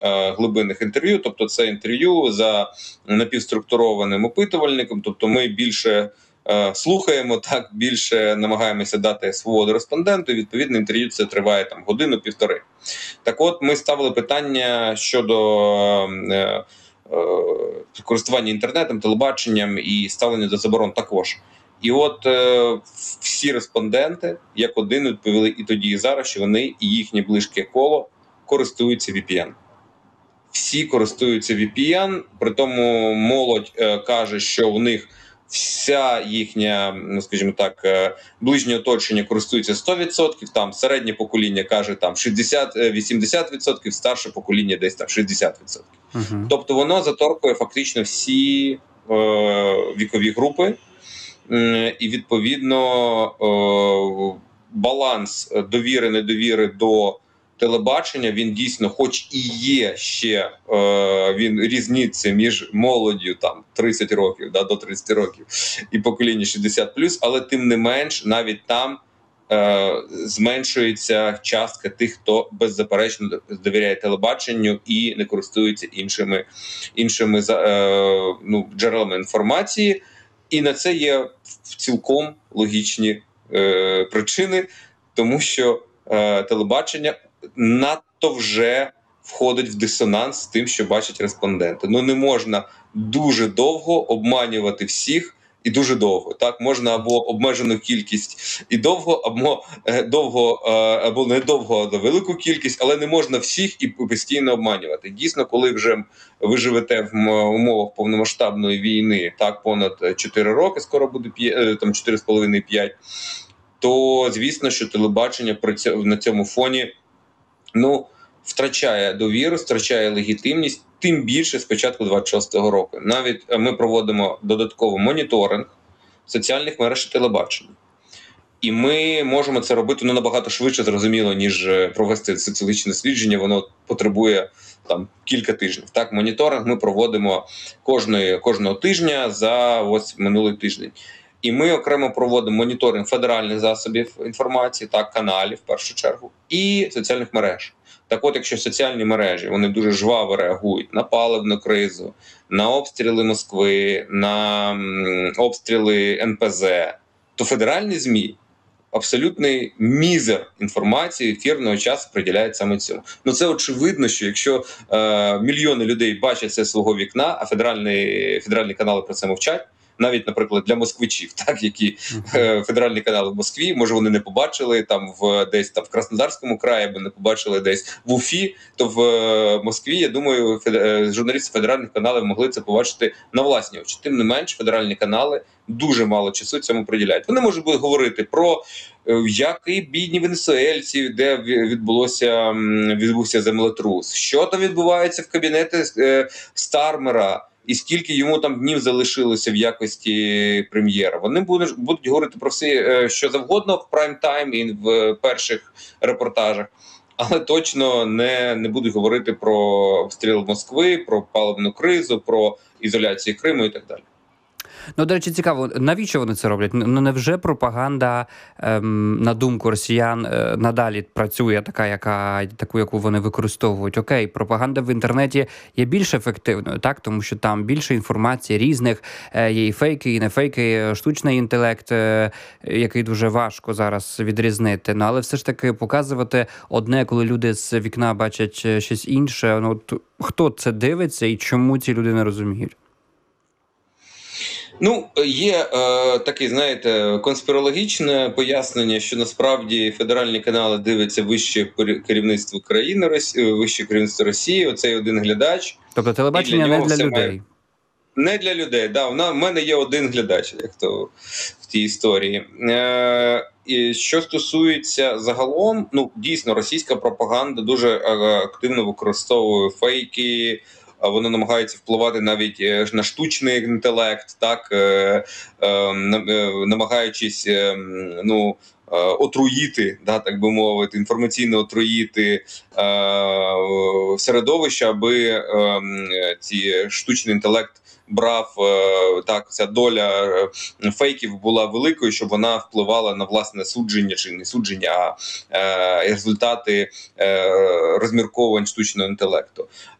глибинних інтерв'ю, тобто це інтерв'ю за напівструктурованим опитувальником, тобто ми більше слухаємо, так, більше намагаємося дати свободу респонденту, і відповідно інтерв'ю це триває там годину-півтори. Так от, ми ставили питання щодо користування інтернетом, телебаченням і ставлення до заборон також. І от всі респонденти, як один, відповіли і тоді, і зараз, що вони і їхнє близьке коло користуються VPN. Всі користуються VPN, при тому молодь каже, що в них вся їхня, ну скажімо так, ближнє оточення користується 100%, там середнє покоління каже там 60-80%, старше покоління десь там 60%. Тобто воно заторкує фактично всі вікові групи, і відповідно баланс довіри-недовіри до телебачення, він дійсно, хоч і є ще, він різниця між молоддю там 30 років, до 30 років і покоління 60+, але тим не менш, навіть там зменшується частка тих, хто беззаперечно довіряє телебаченню і не користується іншими джерелами інформації. І на це є цілком логічні причини, тому що телебачення надто вже входить в дисонанс з тим, що бачать респонденти. Ну не можна дуже довго обманювати всіх і дуже довго. Так, можна або обмежену кількість і довго, або не довго, а велику кількість, але не можна всіх і постійно обманювати. Дійсно, коли вже ви живете в умовах повномасштабної війни, так, понад 4 роки, скоро буде 4,5-5, то звісно, що телебачення на цьому фоні втрачає довіру, втрачає легітимність, тим більше з початку 26-го року. Навіть ми проводимо додатково моніторинг соціальних мереж і телебачення. І ми можемо це робити набагато швидше, зрозуміло, ніж провести соціологічне дослідження, воно потребує там кілька тижнів. Так, моніторинг ми проводимо кожного тижня за ось минулий тиждень. І ми окремо проводимо моніторинг федеральних засобів інформації, так, каналів в першу чергу, і соціальних мереж. Так от, якщо соціальні мережі, вони дуже жваво реагують на паливну кризу, на обстріли Москви, на обстріли НПЗ, то федеральні ЗМІ абсолютний мізер інформації, ефірного часу приділяють саме цьому. Це очевидно, що якщо мільйони людей бачать це з свого вікна, а федеральні канали про це мовчать, навіть, наприклад, для москвичів, так, які федеральні канали в Москві, може вони не побачили там десь там в Краснодарському краї, або не побачили десь в Уфі, то в Москві, я думаю, журналісти федеральних каналів могли це побачити на власні очі. Тим не менш, федеральні канали дуже мало часу цьому приділяють. Вони можуть говорити про які бідні венесуельці, де відбувся землетрус, що там відбувається в кабінеті Стармера, і скільки йому там днів залишилося в якості прем'єра. Вони будуть говорити про все, що завгодно в прайм-тайм і в перших репортажах, але точно не будуть говорити про обстріл Москви, про паливну кризу, про ізоляцію Криму і так далі. До речі, цікаво, навіщо вони це роблять? Невже пропаганда, на думку росіян, надалі працює таку, яку вони використовують? Окей, пропаганда в інтернеті є більш ефективною, так? Тому що там більше інформації різних, є і фейки, і не фейки, штучний інтелект, який дуже важко зараз відрізнити. Але все ж таки показувати одне, коли люди з вікна бачать щось інше. Хто це дивиться і чому ці люди не розуміють? Є таке, знаєте, конспірологічне пояснення, що насправді федеральні канали дивиться вище керівництво країни, вище керівництво Росії, оцей один глядач. Тобто телебачення не для людей? Не для людей, да. В мене є один глядач, як то в тій історії. І що стосується загалом, дійсно, російська пропаганда дуже активно використовує фейки, воно намагається впливати навіть на штучний інтелект, так, намагаючись отруїти, так би мовити, інформаційно отруїти середовище, аби ці штучний інтелект брав, ця доля фейків була великою, щоб вона впливала на власне судження чи не судження, а результати розмірковань штучного інтелекту.